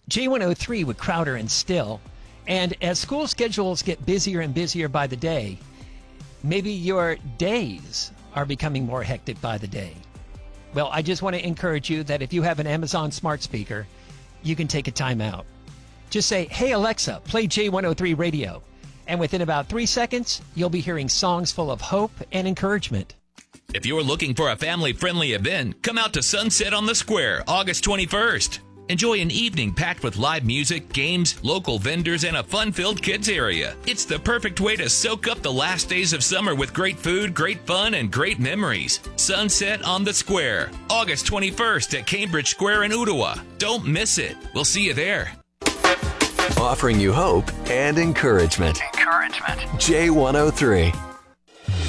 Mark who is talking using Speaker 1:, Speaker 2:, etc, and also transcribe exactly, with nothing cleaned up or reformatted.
Speaker 1: J one oh three with Crowder and Still. And as school schedules get busier and busier by the day, maybe your days are becoming more hectic by the day. Well, I just want to encourage you that if you have an Amazon smart speaker, you can take a time out. Just say, hey, Alexa, play J one oh three radio. And within about three seconds, you'll be hearing songs full of hope and encouragement.
Speaker 2: If you're looking for a family-friendly event, come out to Sunset on the Square, August twenty-first. Enjoy an evening packed with live music, games, local vendors, and a fun-filled kids area. It's the perfect way to soak up the last days of summer with great food, great fun, and great memories. Sunset on the Square, August twenty-first at Cambridge Square in Ottawa. Don't miss it. We'll see you there.
Speaker 3: Offering you hope and encouragement.
Speaker 4: Encouragement.
Speaker 3: J one oh three.